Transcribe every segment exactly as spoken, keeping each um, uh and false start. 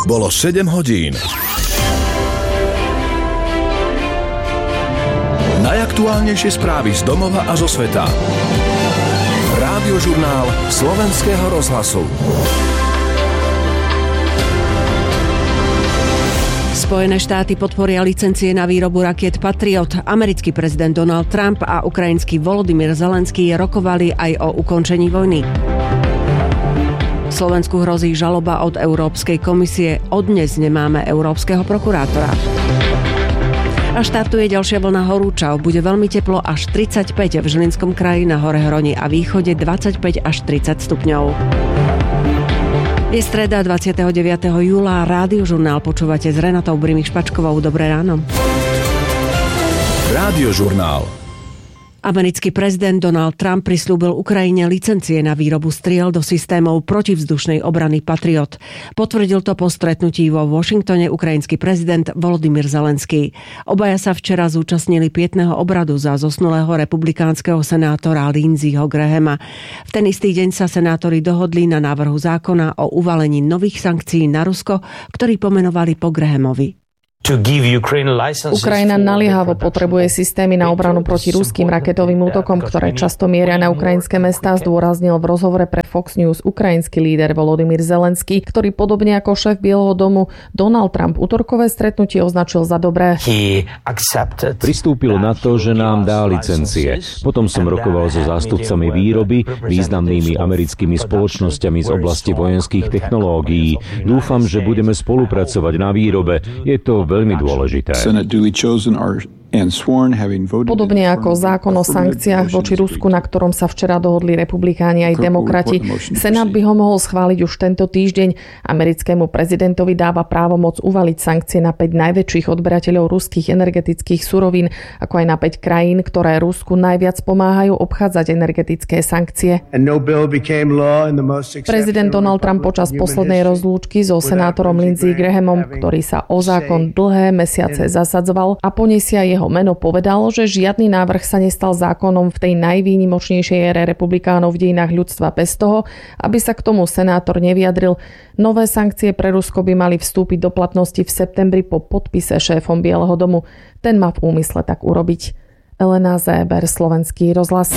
Bolo sedem hodín. Najaktuálnejšie správy z domova a zo sveta. Rádiožurnál Slovenského rozhlasu. Spojené štáty podporia licencie na výrobu rakiet Patriot. Americký prezident Donald Trump a ukrajinský Volodymyr Zelenský rokovali aj o ukončení vojny. Slovensku hrozí žaloba od Európskej komisie. Od dnes nemáme európskeho prokurátora. A štartuje ďalšia vlna horúčav. Bude veľmi teplo až tridsaťpäť v Žilinskom kraji, na hore Hroni a východe dvadsaťpäť až tridsať stupňov. Je streda dvadsiateho deviateho júla. Rádiožurnál počúvate s Renatou Brimich-Špačkovou. Dobré ráno. Rádiožurnál. Americký prezident Donald Trump prisľúbil Ukrajine licencie na výrobu striel do systémov protivzdušnej obrany Patriot. Potvrdil to po stretnutí vo Washingtone ukrajinský prezident Volodymyr Zelenský. Obaja sa včera zúčastnili pietného obradu za zosnulého republikánskeho senátora Lindseyho Grahama. V ten istý deň sa senátori dohodli na návrhu zákona o uvalení nových sankcií na Rusko, ktorý pomenovali po Grahamovi. Ukrajina naliehavo potrebuje systémy na obranu proti ruským raketovým útokom, ktoré často mieria na ukrajinské mestá, zdôraznil v rozhovore pre Fox News ukrajinský líder Volodymyr Zelenský, ktorý podobne ako šéf Bieleho domu Donald Trump útorkové stretnutie označil za dobré. Pristúpil na to, že nám dá licencie. Potom som rokoval so zástupcami výroby, významnými americkými spoločnosťami z oblasti vojenských technológií. Dúfam, že budeme spolupracovať na výrobe. Je to veľmi dôležité. Podobne ako zákon o sankciách voči Rusku, na ktorom sa včera dohodli republikáni aj demokrati. Senát by ho mohol schváliť už tento týždeň. Americkému prezidentovi dáva právomoc uvaliť sankcie na päť najväčších odberateľov ruských energetických surovín, ako aj na päť krajín, ktoré Rusku najviac pomáhajú obchádzať energetické sankcie. Prezident Donald Trump počas poslednej rozlúčky so senátorom Lindsey Grahamom, ktorý sa o zákon dlhé mesiace zasadzoval a poniesia jeho meno, povedal, že žiadny návrh sa nestal zákonom v tej najvýnimočnejšej ére republikánov v dejinách ľudstva bez toho, aby sa k tomu senátor nevyjadril. Nové sankcie pre Rusko by mali vstúpiť do platnosti v septembri po podpise šéfom Bieleho domu. Ten má v úmysle tak urobiť. Elena Zéber, Slovenský rozhlas.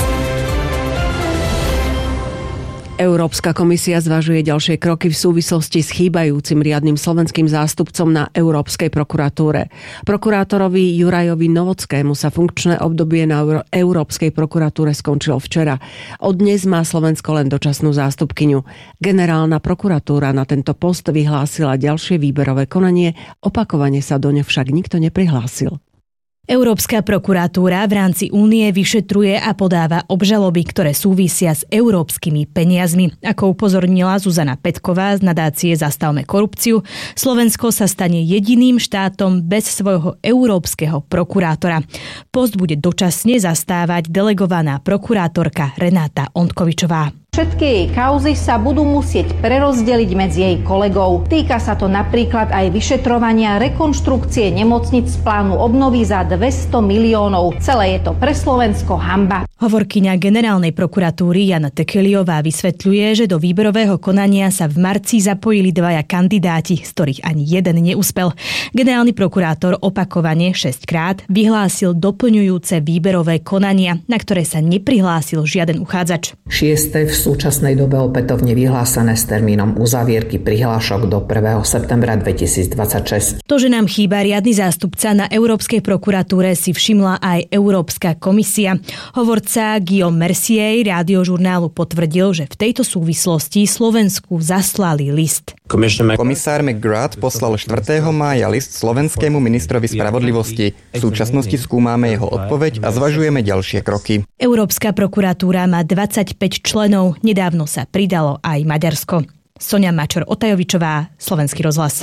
Európska komisia zvažuje ďalšie kroky v súvislosti s chýbajúcim riadnym slovenským zástupcom na Európskej prokuratúre. Prokurátorovi Jurajovi Novockému sa funkčné obdobie na Európskej prokuratúre skončilo včera. Od dnes má Slovensko len dočasnú zástupkyňu. Generálna prokuratúra na tento post vyhlásila ďalšie výberové konanie, opakovane sa doňa však nikto neprihlásil. Európska prokuratúra v rámci únie vyšetruje a podáva obžaloby, ktoré súvisia s európskymi peniazmi. Ako upozornila Zuzana Petková z nadácie Zastavme korupciu, Slovensko sa stane jediným štátom bez svojho európskeho prokurátora. Post bude dočasne zastávať delegovaná prokurátorka Renáta Ondkovičová. Všetky jej kauzy sa budú musieť prerozdeliť medzi jej kolegov. Týka sa to napríklad aj vyšetrovania rekonštrukcie nemocnic z plánu obnovy za dvesto miliónov. Celé je to pre Slovensko hanba. Hovorkyňa generálnej prokuratúry Jana Tekeliová vysvetľuje, že do výberového konania sa v marci zapojili dvaja kandidáti, z ktorých ani jeden neúspel. Generálny prokurátor opakovane šesťkrát vyhlásil doplňujúce výberové konania, na ktoré sa neprihlásil žiaden uchádzač. Šieste v súčasnej dobe opätovne vyhlásené s termínom uzavierky prihlášok do prvého septembra dvetisícdvadsaťšesť. To, že nám chýba riadny zástupca na Európskej prokuratúre, si všimla aj Európska komisia. Hovorca Guillaume Mercier Rádiožurnálu potvrdil, že v tejto súvislosti Slovensku zaslali list. Komisár McGrath poslal štvrtého mája list slovenskému ministrovi spravodlivosti. V súčasnosti skúmame jeho odpoveď a zvažujeme ďalšie kroky. Európska prokuratúra má dvadsaťpäť členov, nedávno sa pridalo aj Maďarsko. Soňa Mačor-Otajovičová, Slovenský rozhlas.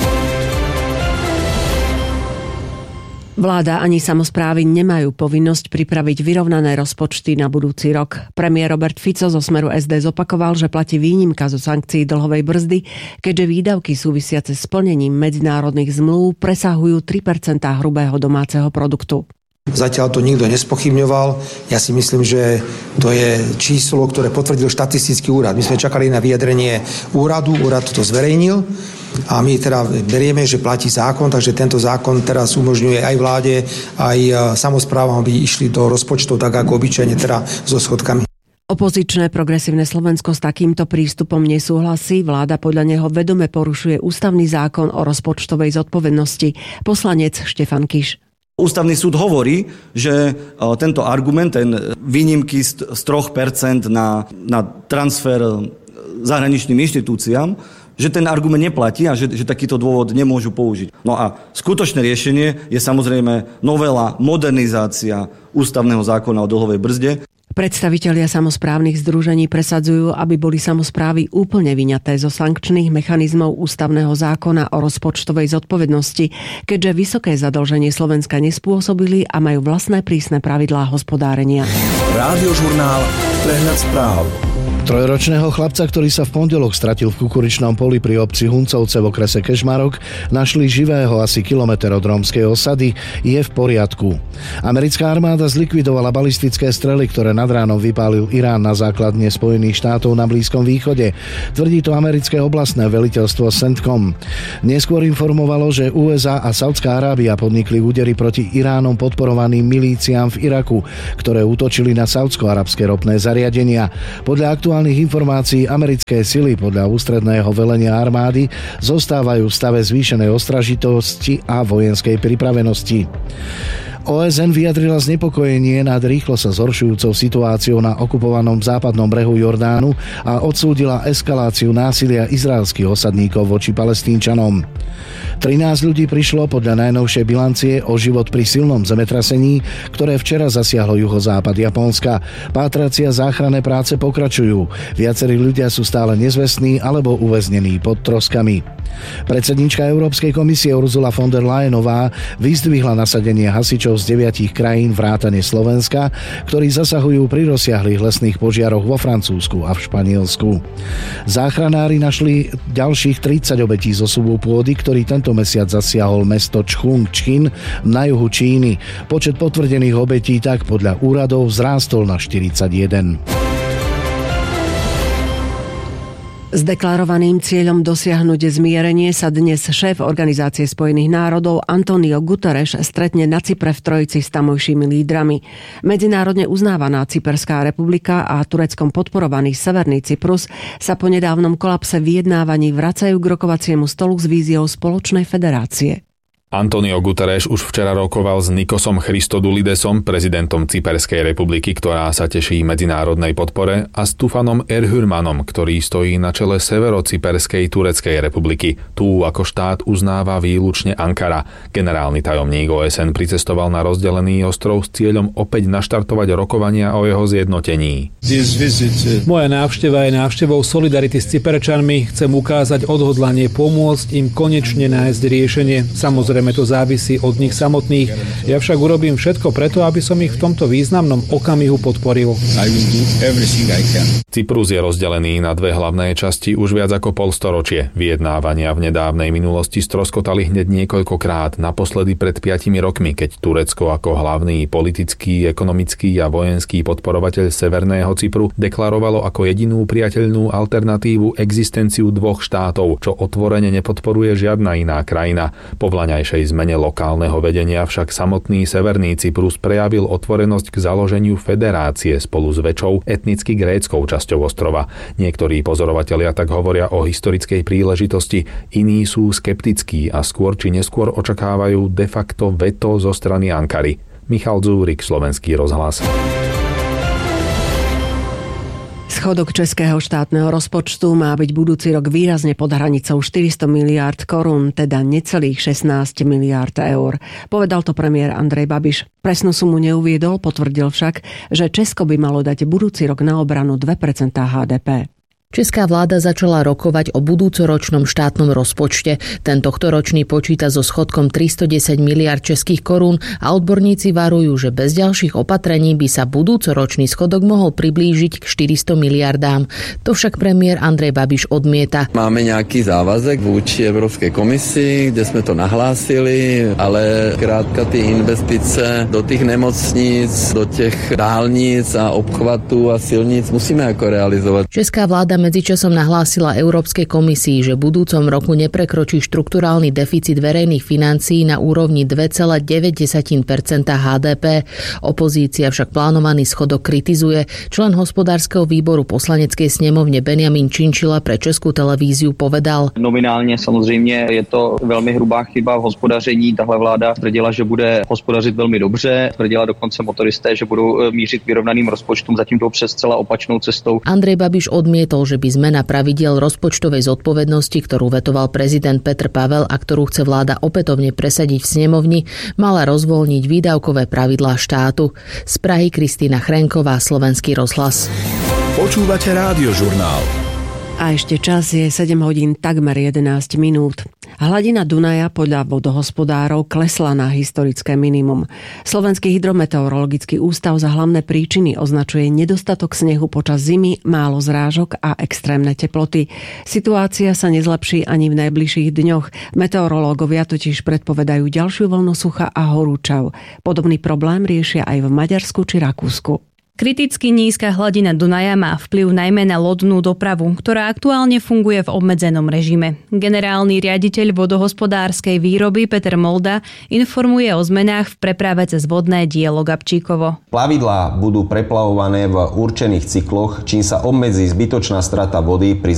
Vláda ani samosprávy nemajú povinnosť pripraviť vyrovnané rozpočty na budúci rok. Premiér Robert Fico zo Smeru es dé zopakoval, že platí výnimka zo sankcií dlhovej brzdy, keďže výdavky súvisiace s plnením medzinárodných zmlúv presahujú tri percentá hrubého domáceho produktu. Zatiaľ to nikto nespochybňoval. Ja si myslím, že to je číslo, ktoré potvrdil štatistický úrad. My sme čakali na vyjadrenie úradu, úrad to zverejnil A my teda berieme, že platí zákon, takže tento zákon teraz umožňuje aj vláde, aj samosprávam, aby išli do rozpočtov tak ako obyčajne teda so schodkami. Opozičné Progresívne Slovensko s takýmto prístupom nesúhlasí. Vláda podľa neho vedome porušuje ústavný zákon o rozpočtovej zodpovednosti. Poslanec Štefan Kiš. Ústavný súd hovorí, že tento argument, ten výnimky z tri percentá na, na transfer zahraničným inštitúciám, že ten argument neplatí a že, že takýto dôvod nemôžu použiť. No a skutočné riešenie je samozrejme novela, modernizácia ústavného zákona o dlhovej brzde. Predstavitelia samosprávnych združení presadzujú, aby boli samosprávy úplne vyňaté zo sankčných mechanizmov ústavného zákona o rozpočtovej zodpovednosti, keďže vysoké zadlženie Slovenska nespôsobili a majú vlastné prísne pravidlá hospodárenia. Rádiožurnál Prehľad správ. Trojročného chlapca, ktorý sa v pondelok stratil v kukuričnom poli pri obci Huncovce v okrese Kežmarok, našli živého asi kilometr od rómskej osady, je v poriadku. Americká armáda zlikvidovala balistické strely, ktoré nad ránom vypálil Irán na základne Spojených štátov na Blízkom východe. Tvrdí to americké oblastné veliteľstvo CENTCOM. Neskôr informovalo, že ú es á a Saudská Arábia podnikli údery proti Iránom podporovaným milíciám v Iraku, ktoré útočili na saúdsko-arabské ropné zariadenia. Podľa aktuálnych informácií americké sily podľa ústredného velenia armády zostávajú v stave zvýšenej ostražitosti a vojenskej pripravenosti. ó es en vyjadrila znepokojenie nad rýchlo sa zhoršujúcou situáciou na okupovanom západnom brehu Jordánu a odsúdila eskaláciu násilia izraelských osadníkov voči Palestínčanom. trinásť ľudí prišlo podľa najnovšej bilancie o život pri silnom zemetrasení, ktoré včera zasiahlo juhozápad Japonska. Pátracie záchranné práce pokračujú. Viacerí ľudia sú stále nezvestní alebo uväznení pod troskami. Predsedníčka Európskej komisie Ursula von der Leyenová vyzdvihla nasadenie hasičov z deviatich krajín vrátane Slovenska, ktorí zasahujú pri rozsiahlych lesných požiaroch vo Francúzsku a v Španielsku. Záchranári našli ďalších tridsať obetí zo suvu pôdy, ktorý tento mesiac zasiahol mesto Chungcheon na juhu Číny. Počet potvrdených obetí tak podľa úradov vzrástol na štyridsaťjeden. S deklarovaným cieľom dosiahnuť zmierenie sa dnes šéf Organizácie spojených národov Antonio Guterres stretne na Cypre v trojici s tamojšími lídrami. Medzinárodne uznávaná Cyperská republika a Tureckom podporovaný Severný Cyprus sa po nedávnom kolapse vyjednávaní vracajú k rokovaciemu stolu s víziou spoločnej federácie. Antonio Guterres už včera rokoval s Nikosom Christodoulidesom, prezidentom Cyperskej republiky, ktorá sa teší medzinárodnej podpore, a Stufanom Erhürmanom, ktorý stojí na čele Severocyperskej Tureckej republiky. Tu ako štát uznáva výlučne Ankara. Generálny tajomník ó es en pricestoval na rozdelený ostrov s cieľom opäť naštartovať rokovania o jeho zjednotení. Moja návšteva je návštevou solidarity s Cyperčanmi. Chcem ukázať odhodlanie pomôcť im konečne nájsť riešenie. Samozrejme to závisí od nich samotných. Ja však urobím všetko preto, aby som ich v tomto významnom okamihu podporil. Cyprus je rozdelený na dve hlavné časti už viac ako polstoročie. Vyjednávania v nedávnej minulosti stroskotali hneď niekoľkokrát, naposledy pred piatimi rokmi, keď Turecko ako hlavný politický, ekonomický a vojenský podporovateľ Severného Cypru deklarovalo ako jedinú priateľnú alternatívu existenciu dvoch štátov, čo otvorene nepodporuje žiadna iná krajina. Po vlaňajšej zmene lokálneho vedenia však samotný Severný Cyprus prejavil otvorenosť k založeniu federácie spolu s väčšou etnicky gréckou časťou ostrova. Niektorí pozorovatelia tak hovoria o historickej príležitosti, iní sú skeptickí a skôr či neskôr očakávajú de facto veto zo strany Ankary. Michal Dzúrik, Slovenský rozhlas. Schodok českého štátneho rozpočtu má byť budúci rok výrazne pod hranicou štyristo miliárd korún, teda necelých šestnásť miliárd eur. Povedal to premiér Andrej Babiš. Presnú sumu neuviedol, potvrdil však, že Česko by malo dať budúci rok na obranu dve percentá há dé pé. Česká vláda začala rokovať o budúcoročnom štátnom rozpočte. Ten tohtoročný počíta so schodkom tristodesať miliárd českých korún a odborníci varujú, že bez ďalších opatrení by sa budúcoročný schodok mohol priblížiť k štyristo miliardám. To však premiér Andrej Babiš odmieta. Máme nejaký závazek vůči Európskej komisii, kde sme to nahlásili, ale krátka tie investice do tých nemocníc, do těch dálnic a obchvatů a silnic musíme ako realizovať. Česká vláda medzičasom nahlásila Európskej komisii, že v budúcom roku neprekročí štrukturálny deficit verejných financií na úrovni dva celé deväť percenta há dé pé. Opozícia však plánovaný schodok kritizuje. Člen hospodárskeho výboru poslaneckej snemovne Benjamin Činčila pre Českú televíziu povedal: Nominálně samozřejmě je to velmi hrubá chyba v hospodaření. Tahle vláda tvrdila, že bude hospodařit velmi dobře. Tvrdila dokonce motoristé, že budou mířit k vyrovnaným rozpočtům, zatím jdou přes celá opačnou cestou. Andrej Babiš odmietol, že by zmena pravidiel rozpočtovej zodpovednosti, ktorú vetoval prezident Petr Pavel a ktorú chce vláda opätovne presadiť v snemovni, mala rozvoľniť výdavkové pravidlá štátu. Z Prahy Kristína Chrenková, Slovenský rozhlas. Počúvate Rádiožurnál. A ešte čas je sedem hodín takmer jedenásť minút. Hladina Dunaja podľa vodohospodárov klesla na historické minimum. Slovenský hydrometeorologický ústav za hlavné príčiny označuje nedostatok snehu počas zimy, málo zrážok a extrémne teploty. Situácia sa nezlepší ani v najbližších dňoch. Meteorológovia totiž predpovedajú ďalšiu vlnu sucha a horúčav. Podobný problém riešia aj v Maďarsku či Rakúsku. Kriticky nízka hladina Dunaja má vplyv najmä na lodnú dopravu, ktorá aktuálne funguje v obmedzenom režime. Generálny riaditeľ vodohospodárskej výroby Peter Molda informuje o zmenách v preprave cez vodné dielo Gabčíkovo. Plavidlá budú preplavované v určených cykloch, čím sa obmedzí zbytočná strata vody pri